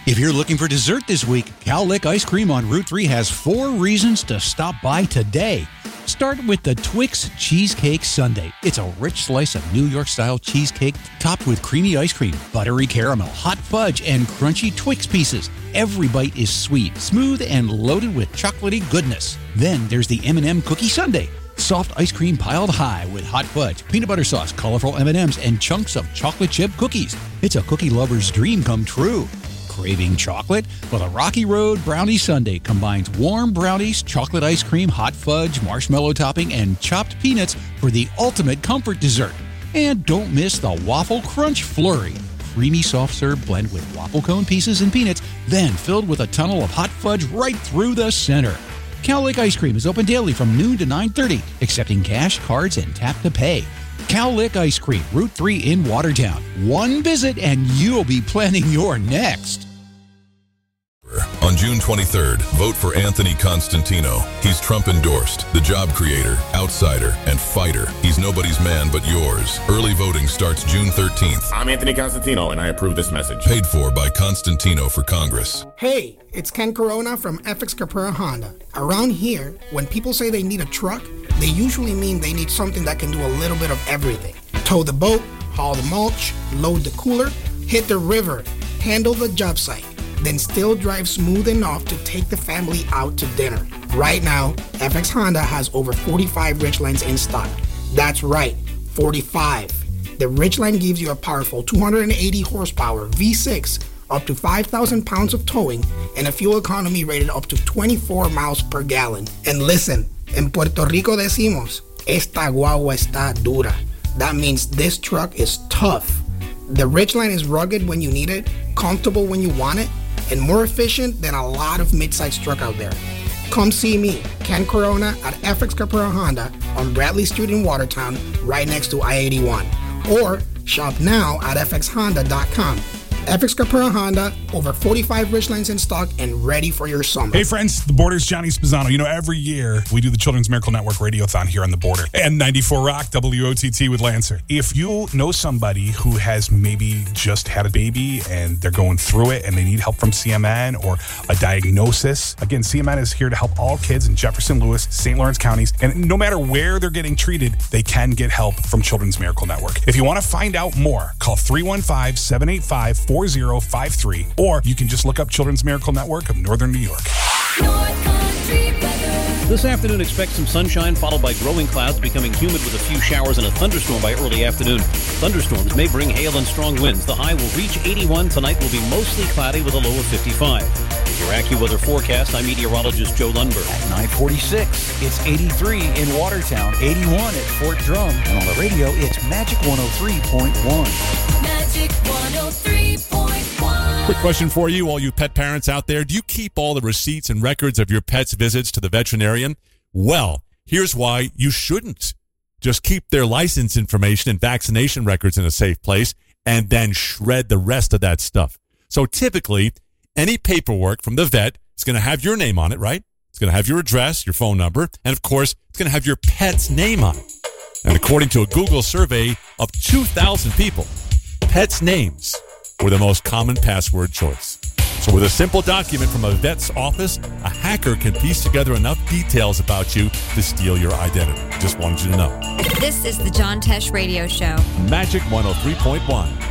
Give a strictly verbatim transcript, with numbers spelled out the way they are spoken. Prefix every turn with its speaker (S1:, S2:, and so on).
S1: If you're looking for dessert this week, Cal Lick Ice Cream on Route three has four reasons to stop by today. Start with the Twix Cheesecake Sundae. It's a rich slice of New York-style cheesecake topped with creamy ice cream, buttery caramel, hot fudge, and crunchy Twix pieces. Every bite is sweet, smooth, and loaded with chocolatey goodness. Then there's the M and M Cookie Sundae. Soft ice cream piled high with hot fudge, peanut butter sauce, colorful M and M's, and chunks of chocolate chip cookies. It's a cookie lover's dream come true. Craving chocolate? Well, the Rocky Road Brownie Sundae combines warm brownies, chocolate ice cream, hot fudge, marshmallow topping, and chopped peanuts for the ultimate comfort dessert. And don't miss the Waffle Crunch Flurry. Creamy soft serve blend with waffle cone pieces and peanuts, then filled with a tunnel of hot fudge right through the center. Cal Lick Ice Cream is open daily from noon to nine thirty, accepting cash, cards, and tap to pay. Cal Lick Ice Cream, Route three in Watertown. One visit and you'll be planning your next.
S2: On June twenty-third, vote for Anthony Constantino. He's Trump-endorsed, the job creator, outsider, and fighter. He's nobody's man but yours. Early voting starts June thirteenth.
S3: I'm Anthony Constantino, and I approve this message.
S2: Paid for by Constantino for Congress.
S4: Hey, it's Ken Corona from F X Caprera Honda. Around here, when people say they need a truck, they usually mean they need something that can do a little bit of everything. Tow the boat, haul the mulch, load the cooler, hit the river, handle the job site, then still drive smooth enough to take the family out to dinner. Right now, F X Honda has over forty-five Ridgelines in stock. That's right, forty-five. The Ridgeline gives you a powerful two hundred eighty horsepower V six, up to five thousand pounds of towing, and a fuel economy rated up to twenty-four miles per gallon. And listen, en Puerto Rico decimos, esta guagua está dura. That means this truck is tough. The Ridgeline is rugged when you need it, comfortable when you want it, and more efficient than a lot of midsize truck out there. Come see me, Ken Corona, at F X Caprera Honda on Bradley Street in Watertown, right next to I eighty-one. Or shop now at f x honda dot com. F X Caprera Honda, over forty-five Ridgelines in stock and ready for your summer.
S5: Hey friends, the Border's Johnny Spezzano. You know, every year we do the Children's Miracle Network Radiothon here on the Border. And ninety-four Rock, W O T T with Lancer. If you know somebody who has maybe just had a baby and they're going through it and they need help from C M N or a diagnosis, again, C M N is here to help all kids in Jefferson, Lewis, Saint Lawrence counties. And no matter where they're getting treated, they can get help from Children's Miracle Network. If you want to find out more, call three one five, seven eight five, four zero five three, or you can just look up Children's Miracle Network of Northern New York.
S6: North Country weather.
S7: This afternoon, expect some sunshine followed by growing clouds becoming humid with a few showers and a thunderstorm by early afternoon. Thunderstorms may bring hail and strong winds. The high will reach eighty-one. Tonight will be mostly cloudy with a low of fifty-five. Your AccuWeather forecast, I'm meteorologist Joe Lundberg.
S8: At nine forty-six, it's eighty-three in Watertown, eighty-one at Fort Drum, and on the radio, it's Magic one oh three point one.
S6: Magic one oh three point one.
S9: Quick question for you, all you pet parents out there. Do you keep all the receipts and records of your pet's visits to the veterinarian? Well, here's why you shouldn't. Just keep their license information and vaccination records in a safe place and then shred the rest of that stuff. So typically, any paperwork from the vet is going to have your name on it, right? It's going to have your address, your phone number, and of course, it's going to have your pet's name on it. And according to a Google survey of two thousand people, pets' names were the most common password choice. So with a simple document from a vet's office, a hacker can piece together enough details about you to steal your identity. Just wanted you to know.
S10: This is the John Tesh Radio Show.
S9: Magic one oh three point one.